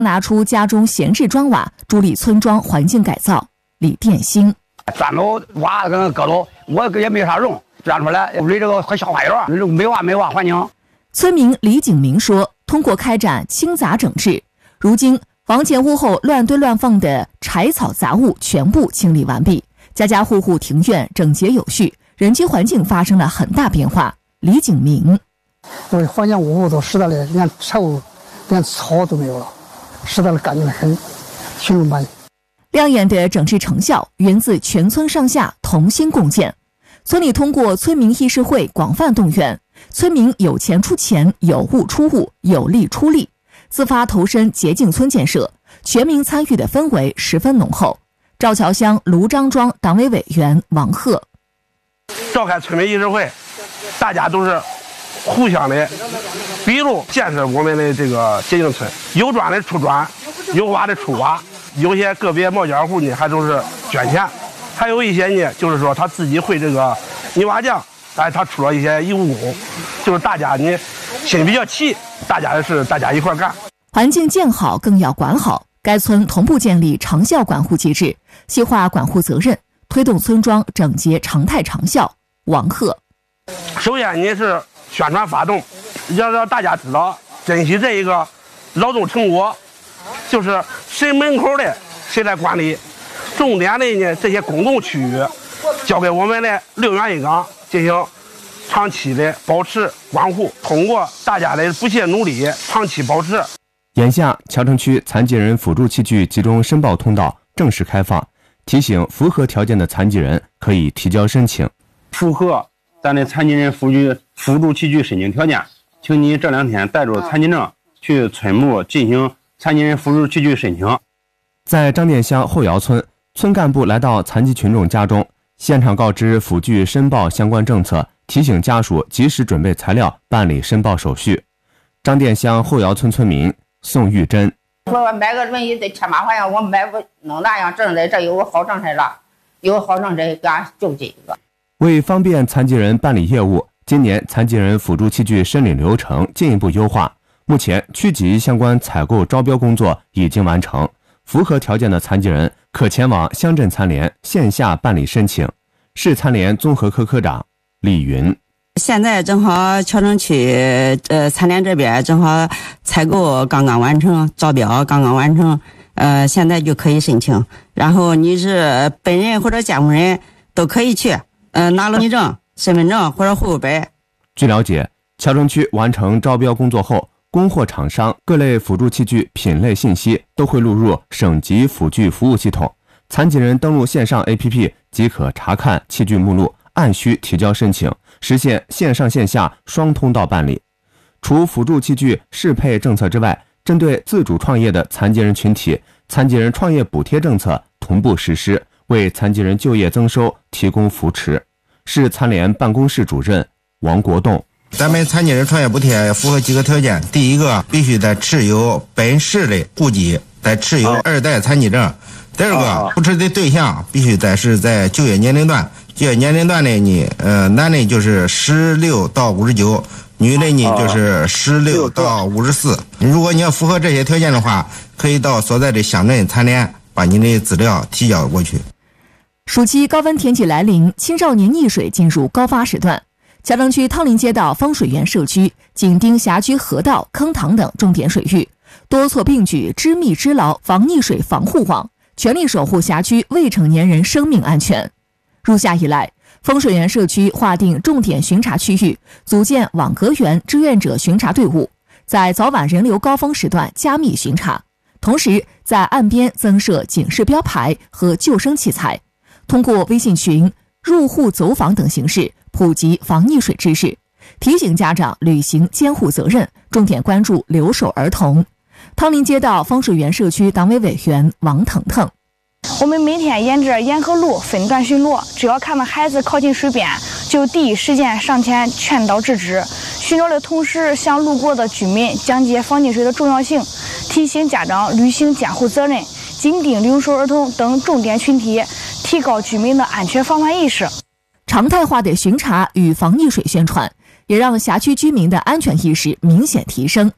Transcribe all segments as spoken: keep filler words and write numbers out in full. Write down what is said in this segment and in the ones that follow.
拿出家中闲置砖瓦，助力村庄环境改造。李殿兴： 砖头瓦跟搁头，我也没啥用，钻出来屋里这个和小花园，没瓦没瓦环境。 村民李景明说，通过开展清杂整治，如今房前屋后乱堆乱放的柴草杂物全部清理完毕，家家户户庭院整洁有序，人居环境发生了很大变化。李景明： 我房间屋后都实在的连臭连草都没有了，实在的干净得很，群众满意。 亮眼的整治成效源自全村上下同心共建。村里通过村民议事会广泛动员，村民有钱出钱，有物出物，有力出力，自发投身洁净村建设，全民参与的氛围十分浓厚。赵桥乡卢张庄党委委员王鹤： 召开村民议事会，大家都是互相的比如建设我们的这个洁净村，有砖的出砖，有瓦的出瓦，有些个别冒尖户呢还都是捐钱，还有一些呢就是说他自己会这个泥瓦匠，哎，他出了一些义务工，就是大家呢心比较齐，大家是大家一块干。 环境建好更要管好，该村同步建立长效管护机制，细化管护责任，推动村庄整洁常态长效。王鹤： 首先你是宣传发动，要让大家知道珍惜这一个劳动成果，就是谁门口的谁来管理，重点的呢这些公共区域交给我们的六员一岗进行长期的保持管护，通过大家的不懈努力长期保持。 眼下桥城区残疾人辅助器具集中申报通道正式开放，提醒符合条件的残疾人可以提交申请。 符合咱的残疾人辅助辅助器具申请条件，请你这两天带着残疾证去村部进行残疾人辅助器具申请。 在张店乡后窑村，村干部来到残疾群众家中，现场告知辅具申报相关政策，提醒家属及时准备材料办理申报手续。张店乡后窑村村民宋玉珍： 我买个轮椅得千八块钱，我买不能那样整的，这有个好政策了，有个好政策给俺就这个。 为方便残疾人办理业务，今年残疾人辅助器具申领流程进一步优化。目前区级相关采购招标工作已经完成，符合条件的残疾人可前往乡镇残联线下办理申请。市残联综合科科长李云： 现在正好桥城区呃残联这边正好采购刚刚完成，招标刚刚完成，呃现在就可以申请。然后你是本人或者监护人都可以去，呃拿了你证、身份证或者户口本。 据了解，桥城区完成招标工作后，供货厂商各类辅助器具品类信息都会录入省级辅具服务系统，残疾人登录线上 A P P 即可查看器具目录，按需提交申请，实现线上线下双通道办理。除辅助器具适配政策之外，针对自主创业的残疾人群体，残疾人创业补贴政策同步实施，为残疾人就业增收提供扶持。市残联办公室主任王国栋： 咱们残疾人创业补贴符合几个条件，第一个必须得持有本市的户籍，得持有二代残疾证。第二个，扶持的对象必须得是在就业年龄段，就业年龄段的呢，呃，男的就是十六到五十九，女的呢就是十六到五十四。如果你要符合这些条件的话，可以到所在的乡镇残联把你的资料提交过去。 暑期高温天气来临，青少年溺水进入高发时段。桥城区汤林街道风水园社区、紧盯辖区河道、坑塘等重点水域，多措并举，织密织牢防溺水防护网，全力守护辖区未成年人生命安全。入夏以来，风水园社区划定重点巡查区域，组建网格员志愿者巡查队伍，在早晚人流高峰时段加密巡查，同时在岸边增设警示标牌和救生器材，通过微信群、入户走访等形式普及防溺水知识，提醒家长履行监护责任，重点关注留守儿童。汤林街道风水园社区党委委员王腾腾： 我们每天沿着沿河路分段巡逻，只要看到孩子靠近水边，就第一时间上前劝导制止。巡逻的同时，向路过的居民讲解防溺水的重要性，提醒家长履行监护责任，紧盯留守儿童等重点群体，提高居民的安全防范意识。 常态化的巡查与防溺水宣传，也让辖区居民的安全意识明显提升。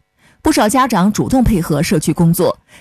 不少家长主动配合社区工作，